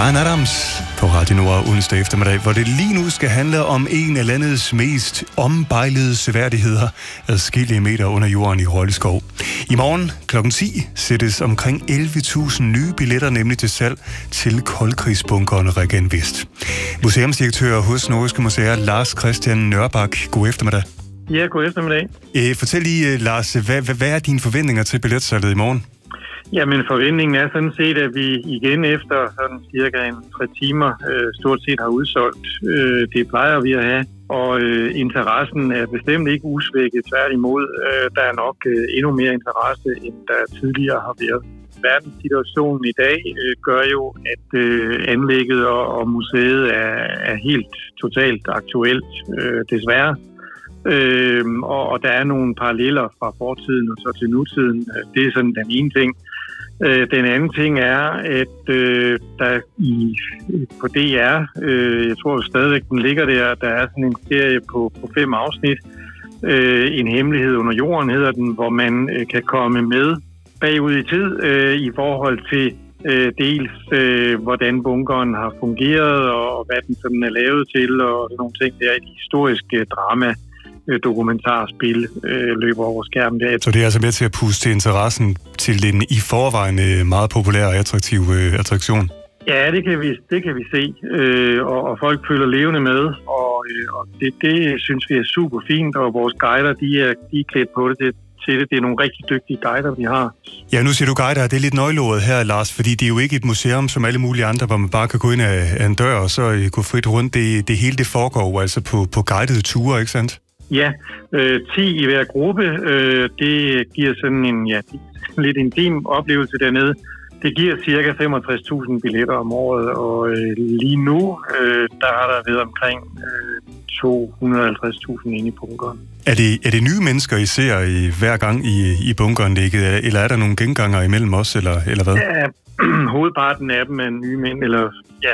Bryan Adams på Radio Nord onsdag eftermiddag, hvor det lige nu skal handle om en af landets mest ombejlede seværdigheder, adskillige meter under jorden i Roldeskov. I morgen kl. 10 sættes omkring 11.000 nye billetter nemlig til salg til koldkrigsbunkeren Regan Vest. Museumsdirektør hos Nordiske Museer, Lars Christian Nørbak. God eftermiddag. Ja, god eftermiddag. Fortæl lige, Lars, hvad er dine forventninger til billetsalget i morgen? Jamen, forventningen er sådan set, at vi igen efter sådan cirka 3 timer stort set har udsolgt. Det plejer vi at have, og interessen er bestemt ikke usvækket. Tværtimod, der er nok endnu mere interesse, end der tidligere har været. Verdenssituationen i dag gør jo, at anlægget og museet er helt totalt aktuelt, desværre. Og der er nogle paralleller fra fortiden og så til nutiden. Det er sådan den ene ting. Den anden ting er, at der på DR, jeg tror stadigvæk den ligger der er sådan en serie på 5 afsnit. En hemmelighed under jorden hedder den, hvor man kan komme med bagud i tid i forhold til dels hvordan bunkeren har fungeret og hvad den sådan er lavet til og sådan nogle ting. Det er et historisk drama. Dokumentarspil løber over skærmen der. Så det er altså med til at puste til interessen til den i forvejen meget populære og attraktive attraktion? Ja, det kan vi se, og folk følger levende med, og det synes vi er super fint, og vores guider, de er klædt på det til det. Det er nogle rigtig dygtige guider, vi har. Ja, nu siger du guider, det er lidt nøgleordet her, Lars, fordi det er jo ikke et museum som alle mulige andre, hvor man bare kan gå ind af en dør og så gå frit rundt. Det hele det foregår jo altså på guidede ture, ikke sandt? Ja, 10 i hver gruppe, det giver sådan en lidt intim oplevelse dernede. Det giver ca. 65.000 billetter om året, og lige nu, der har der været omkring 250.000 inde i bunkeren. Er det nye mennesker, I ser hver gang i bunkeren ligget, eller er der nogle genganger imellem os, eller hvad? Ja, hovedparten af dem er nye mænd, eller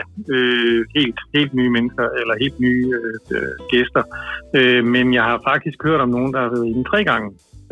helt nye mennesker, eller helt nye gæster. Men jeg har faktisk hørt om nogen, der har været inde 3 gange.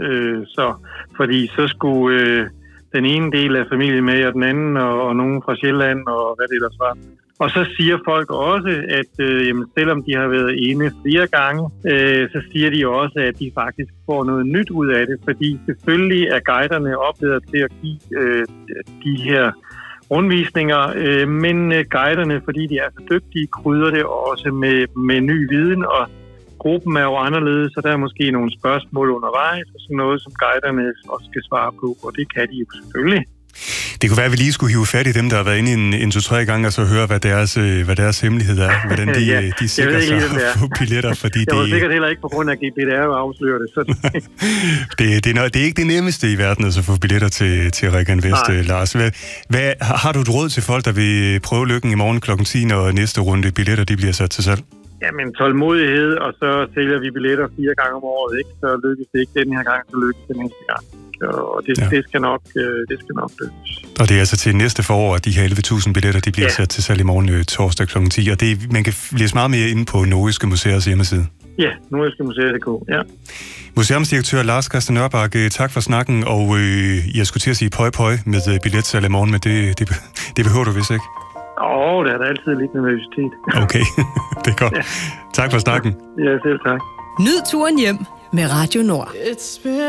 Fordi så skulle den ene del af familien med, og den anden, og nogen fra Sjælland, og hvad det ellers var. Og så siger folk også, at selvom de har været inde flere gange, så siger de også, at de faktisk får noget nyt ud af det. Fordi selvfølgelig er guiderne oplevet til at give de her rundvisninger, men guiderne, fordi de er så dygtige, krydder det også med ny viden, og gruppen er jo anderledes, så der er måske nogle spørgsmål undervejs, og sådan noget, som guiderne også skal svare på, og det kan de jo selvfølgelig. Det kunne være, at vi lige skulle hive fat i dem, der har været inde en 2-3 gange, og så høre, hvad deres hemmelighed er, hvordan de sikrer sig at få billetter, fordi det var sikkert heller ikke på grund af GDPR at afsløre det. Det er ikke det nemmeste i verden at få billetter til Regan Vest, Lars. Har du et råd til folk, der vil prøve lykken i morgen kl. 10, når næste runde billetter de bliver sat til salg? Jamen, tålmodighed, og så sælger vi billetter 4 gange om året, ikke? Så lykkes det ikke den her gang, så lykkes det næste gang. Og det skal nok lykkes. Og det er altså til næste forår, at de her 11.000 billetter, de bliver sat til salg i morgen torsdag kl. 10. Og man kan læse meget mere inde på Nordiske Museers hjemmeside. Ja, nordiskmuseer.dk, ja. Museumsdirektør Lars Christian Nørbak, tak for snakken, og jeg skulle til at sige pøj med billetsalg i morgen, men det behøver du vist ikke. Der er der altid lidt nervøsitet. Okay, det er godt. Ja. Tak for snakken. Ja, selv tak. Nyd turen hjem med Radio Nord.